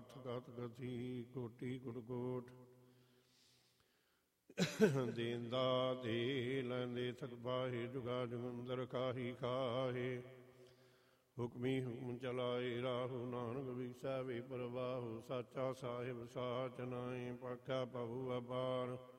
ਗਾਥ ਗਾਥ ਗਥੀ ਕੋਟੀ ਕੁਟ ਕੋਟ ਦੇਂਦਾ ਦੇ ਲੈਂਦੇ ਥਕ ਬਾਹੇ ਜੁਗਾ ਜੁਗੰਦਰ ਕਾਹੀ ਖਾਹੇ ਹੁਕਮੀ ਹੁਕਮ ਚਲਾਏ ਰਾਹੂ ਨਾਨਕ ਵਿਸੈ ਵੇ ਪ੍ਰਵਾਹੂ ਸਾਚਾ ਸਾਹਿਬ ਸਾਚ ਨਾਏ ਪਾਖਿਆ ਪਹੁ ਅਪਾਰ